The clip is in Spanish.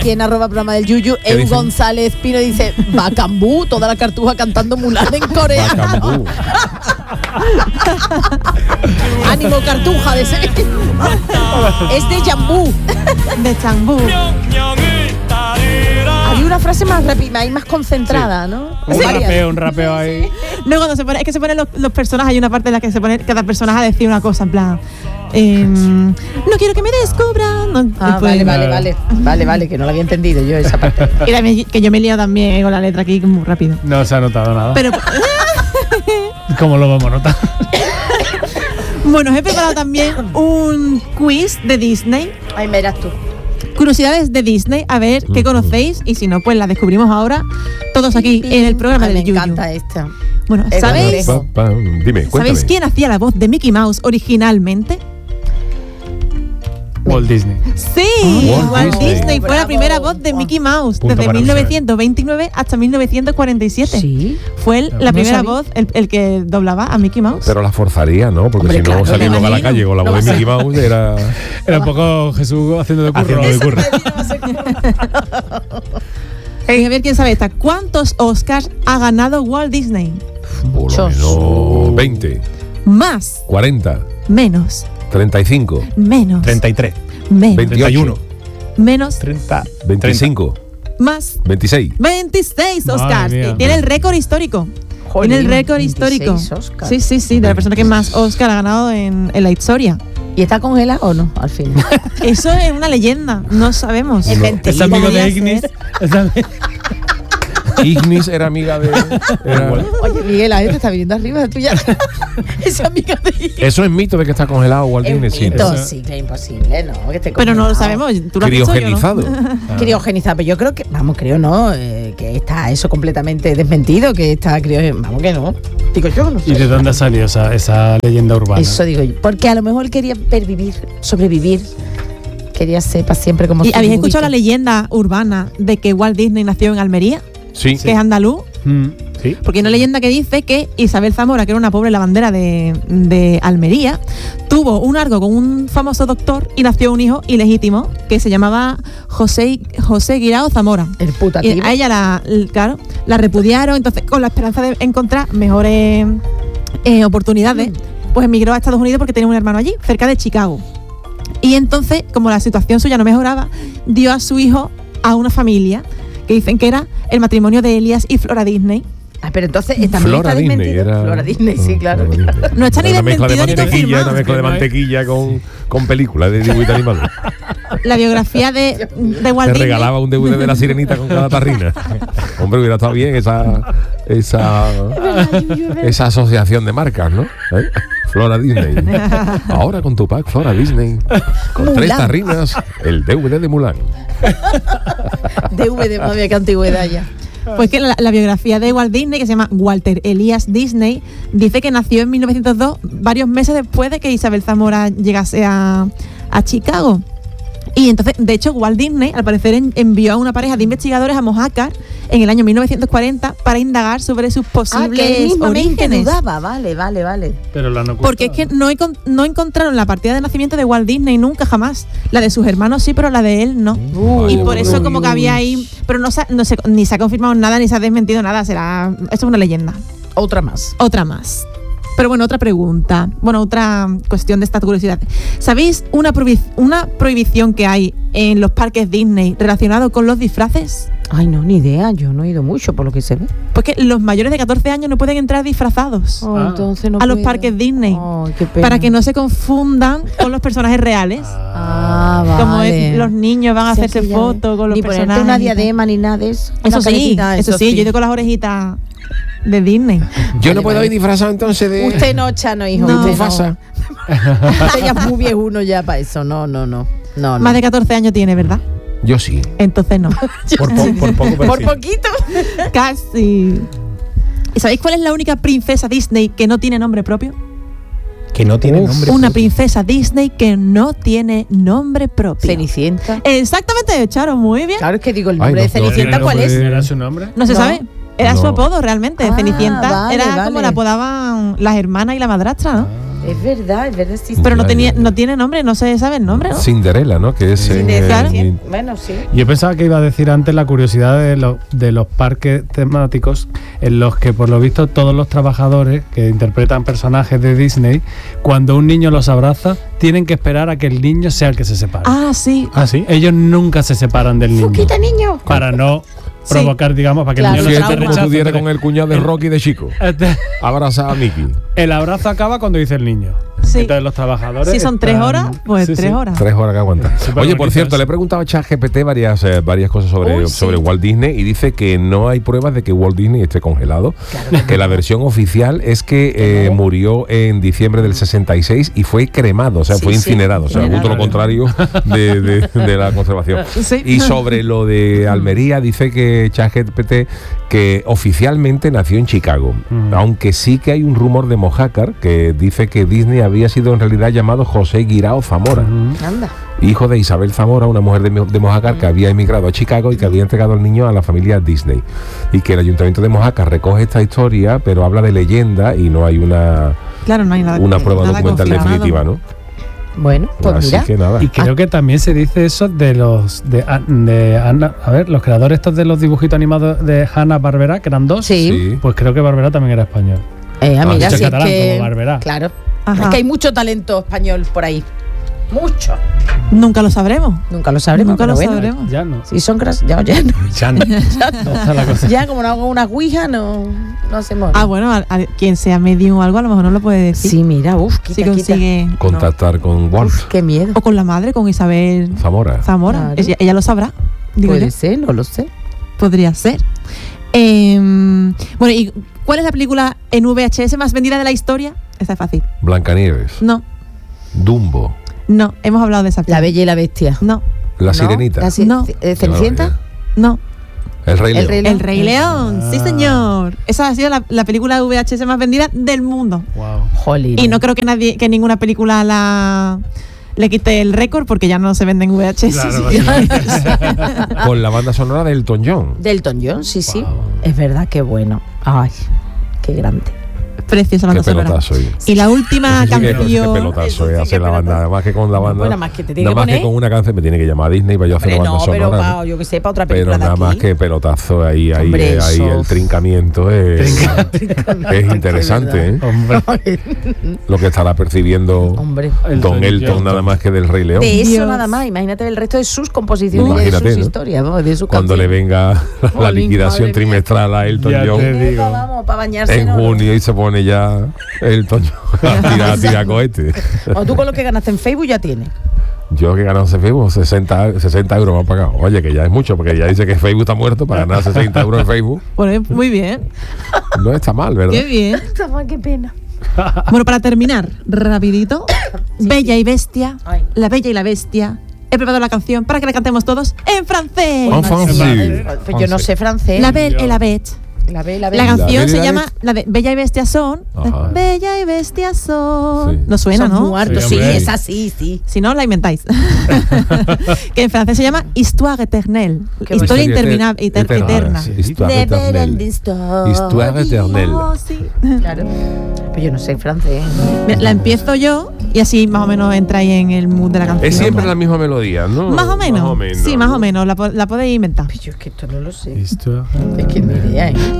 aquí en @programa del Yuyu, Eun González Pino dice, Bacambú, toda la cartuja cantando Mulan en coreano. Bacambú. Ánimo, cartuja de ese. Es de Jambú. De Changbu. Había una frase más rápida y más concentrada, ¿no? Un rapeo ahí. No, cuando se pone, es que se ponen los personajes, hay una parte en la que se pone cada personaje a decir una cosa, en plan, no quiero que me descubran. No, Vale, que no lo había entendido yo esa parte. Y también, que yo me he liado también con la letra aquí muy rápido. No se ha notado nada. Pero ¿cómo lo vamos a notar? bueno, os he preparado también un quiz de Disney. Ay, verás tú. Curiosidades de Disney, a ver qué conocéis, y si no, pues las descubrimos ahora todos aquí en el programa del Yuyu. Me encanta esta. Bueno, ¿sabéis? Dime, cuéntame. ¿Sabéis quién hacía la voz de Mickey Mouse originalmente? Walt Disney. Sí, Walt Disney fue la Bravo. primera voz de Mickey Mouse Punto desde para 1929 hasta 1947. Sí. Fue él la No primera sabía. voz, el que doblaba a Mickey Mouse. Pero la forzaría, ¿no? Porque Hombre, si no, claro, salir me luego a la imagino. calle con la voz de Mickey Mouse era... Era un poco Jesús haciendo de curro. A ver quién sabe esta. ¿Cuántos Oscars ha ganado Walt Disney? Por lo menos 20, Más, 40, menos, 35, menos, 33, menos, 28, menos, 30, 25, más. 26. 26 Madre Oscars. mía. Tiene el récord histórico. Jolín, Tiene el récord 26 histórico. Oscars. Sí, de la persona que más Oscar ha ganado en la historia. ¿Y está congelado o no, al fin? Eso es una leyenda, no sabemos. Es mentira. Es amigo de Podría Ignis. ser. Ignis era amiga de... Oye, Miguel, la gente está viniendo arriba de tuya. Esa amiga de Ignis. Eso es mito de que está congelado Walt Es un Disney. mito, Eso- sí, que es imposible, ¿no? Que esté Pero no lo congelado. sabemos. ¿Tú lo has dicho, yo no? Criogenizado. Criogenizado, pero yo creo que, creo no, que está eso completamente desmentido, que está vamos que no. Digo yo, no sé. ¿Y de dónde salió esa leyenda urbana? Eso digo yo. Porque a lo mejor quería pervivir, sobrevivir. Quería ser para siempre como ¿Y su habéis dibujito. escuchado la leyenda urbana de que Walt Disney nació en Almería? Sí. Que es andaluz. Sí. Porque hay una leyenda que dice que Isabel Zamora, que era una pobre lavandera de Almería, tuvo un algo con un famoso doctor y nació un hijo ilegítimo que se llamaba José Guirao Zamora. El Y putativo. a ella la repudiaron, entonces con la esperanza de encontrar mejores oportunidades, pues emigró a Estados Unidos porque tenía un hermano allí, cerca de Chicago. Y entonces, como la situación suya no mejoraba, dio a su hijo a una familia que dicen que era el matrimonio de Elias y Flora Disney. Pero entonces también Flora está Disney desmentido. era... Flora Disney, sí, claro. Flora Disney. No está ni Una mezcla de desmentido ni mantequilla, confirmado. una mezcla de mantequilla con películas de dibujito animado. La biografía de Walt Te Disney. regalaba un DVD de la sirenita con cada tarrina. Hombre, hubiera estado bien esa asociación de marcas, ¿no? ¿Eh? Flora Disney. Ahora con tu pack Flora Disney. Con Mulan. 3 tarrinas, el DVD de Mulan. DVD, madre, qué antigüedad ya. Pues que la biografía de Walt Disney, que se llama Walter Elias Disney, dice que nació en 1902, varios meses después de que Isabel Zamora llegase a Chicago. Y entonces, de hecho, Walt Disney, al parecer, envió a una pareja de investigadores a Mojácar en el año 1940 para indagar sobre sus Que posibles él mismamente orígenes. dudaba, vale. Pero lo han ocultado. Porque es que no encontraron la partida de nacimiento de Walt Disney nunca, jamás. La de sus hermanos sí, pero la de él no. Y por eso como que había ahí... Pero ni se ha confirmado nada, ni se ha desmentido nada. Esto es una leyenda. Otra más. Otra más. Pero bueno, otra pregunta. Bueno, otra cuestión de esta curiosidad. ¿Sabéis una prohibición que hay en los parques Disney relacionado con los disfraces? Ay, no, ni idea. Yo no he ido mucho por lo que se ve. Pues que los mayores de 14 años no pueden entrar disfrazados Entonces no a los puedo. parques Disney. Ay, qué pena. Para que no se confundan con los personajes reales. Vale. Como los niños van a Sí, hacerse sí, ya fotos con los ni personajes. ponerte una y tal. diadema ni nada de eso. Eso Una sí, carecita, yo he ido con las orejitas de Disney. Yo no puedo ir disfrazado entonces de... Usted no, Chano, hijo. No. Usted Mufasa. Usted ya es muy viejuno ya para eso. No. Más de 14 años tiene, ¿verdad? Yo sí. Entonces no. Por poco, pero Por sí. poquito. Casi. ¿Y sabéis cuál es la única princesa Disney que no tiene nombre propio? Que no tiene nombre. Una princesa Disney que no tiene nombre propio. Cenicienta. Exactamente, Charo, muy bien. Claro, es que digo, el Ay, nombre no, de Cenicienta, no, ¿cuál no, es? ¿Era su nombre? No se No. sabe. Era su No. apodo realmente. Ah, Cenicienta vale, era vale. como la apodaban las hermanas y la madrastra, ¿no? Es verdad, sí. Pero no, Ya, tenía, ya, ya. no tiene nombre, no se sabe el nombre, ¿no? Cinderella, ¿no? Que es Claro. Bueno, sí. Yo pensaba que iba a decir antes la curiosidad de los parques temáticos en los que, por lo visto, todos los trabajadores que interpretan personajes de Disney, cuando un niño los abraza, tienen que esperar a que el niño sea el que se separe. Ah, sí. ¿Ah, sí? Ellos nunca se separan del niño. Fuquita, niño. Para no Sí. provocar, digamos, para que Claro, el niño no Siento se como tú tienes con el cuñado de Rocky de chico. Abraza a Mickey. El abrazo acaba cuando dice el niño. Sí. Entonces los trabajadores. Si son 3 están- horas, pues Sí, 3 sí. horas. 3 horas que aguanta. Súper Oye, por bonito cierto, eso. le he preguntado a ChatGPT varias cosas sobre, Uy, sí. sobre Walt Disney y dice que no hay pruebas de que Walt Disney esté congelado. Que la versión oficial es que murió en diciembre del 66 y fue cremado, o sea, Sí, fue sí, incinerado. O sea, justo lo contrario de la conservación. Sí. Y sobre lo de Almería, dice que ChatGPT que oficialmente nació en Chicago, aunque sí que hay un rumor de Mojácar que dice que Disney había sido en realidad llamado José Guirao Zamora, Anda. hijo de Isabel Zamora, una mujer de Mojácar que había emigrado a Chicago y que había entregado al niño a la familia Disney. Y que el ayuntamiento de Mojácar recoge esta historia, pero habla de leyenda y no hay una Claro, no hay nada. prueba nada documental confirmado. definitiva, ¿no? Bueno, pues Así mira. que nada. Y creo que también se dice eso de los de Hanna, a ver, los creadores estos de los dibujitos animados de Hanna-Barbera, que eran 2. Sí. Pues creo que Barbera también era español. Mira, dicho si es catalán, que... como Barberá. Claro. Ajá. Es que hay mucho talento español por ahí. Mucho. Nunca lo sabremos. Nunca lo sabremos. Nunca pero lo bueno. sabremos. Ya no. Si son ya no. Ya no. Está la cosa. Ya como no hago una ouija, no hacemos. Ah, bueno, quien sea medium o algo, a lo mejor no lo puede decir. Sí, mira, quita, Si consigue. Contactar con quita. Walt Uf, qué miedo. O con la madre, con Isabel Zamora. Zamora. Claro. Ella lo sabrá. Digo Puede yo. ser, no lo sé. Podría ser. Bueno, ¿y cuál es la película en VHS más vendida de la historia? Esta es fácil. Blancanieves. No, Dumbo. no, hemos hablado de esa La película. Bella y la Bestia. No, La ¿No? Sirenita. No. ¿Cenicienta? no. El Rey León. El Rey León, sí Ah. señor. Esa ha sido la película VHS más vendida del mundo. Wow. Jolín. Y no creo que ninguna película le quite el récord porque ya no se venden VHS. Claro, Con la banda sonora de Elton John. Delton John, sí, sí. Wow. Es verdad, qué bueno. Ay, qué grande. Preciosa la Qué banda sonora. pelotazo. Y la última Sí, qué canción. pelotazo Eso sí hacer que la banda. pelotazo. Además que con la banda. Bueno, más que te tiene nada que más que poner. con una canción me tiene que llamar a Disney para yo hacer Hombre, la banda no, pero sonora. pa, yo que sé, para otra Pero película nada de más aquí. que pelotazo ahí Hombre, eso. el trincamiento es interesante, ¿eh? Hombre. Lo que estará percibiendo Hombre. Don Elton nada más que del Rey León. De eso Dios. nada más, imagínate el resto de sus composiciones, Imagínate, de sus ¿no? historias, vamos, de sus Cuando le canciones. venga la Jolín, liquidación madre mía. trimestral a Elton Ya John te digo. Vamos, para bañarse. en ¿no? junio y se pone ya Elton John a tirar cohete. O tú con lo que ganaste en Facebook ya tienes. Yo que he ganado en Facebook 60 euros me han pagado. Oye, que ya es mucho, porque ya dice que Facebook está muerto para ganar 60 euros en Facebook. Bueno, muy bien. No está mal, ¿verdad? Qué bien. Qué pena. Bueno, para terminar, rapidito. Bella y Bestia. Ay. La Bella y la Bestia. He preparado la canción para que la cantemos todos en francés. En francés. Pues yo no sé francés. La Belle et la Bête. La ve, la La ve. canción Belle y se la llama Bête. la de Bella y Bestia son. Ajá. Bella y Bestia son. Sí. No suena, Son ¿no? muertos, Sí, sí, hombre. es así, sí. Si no, la inventáis. Que en francés se llama Histoire éternelle. Qué Historia bonito. interminable, eterna. Sí, Histoire éternelle. Histoire éternelle. Oh, sí. Claro. Pero yo no sé francés. Mira, la empiezo yo y así más o menos entráis en el mood de la canción. Es siempre la misma melodía, ¿no? Más o menos. Sí, más o menos. La podéis inventar. Pero yo es que esto no lo sé. Listo. Es que ni idea, ¿eh?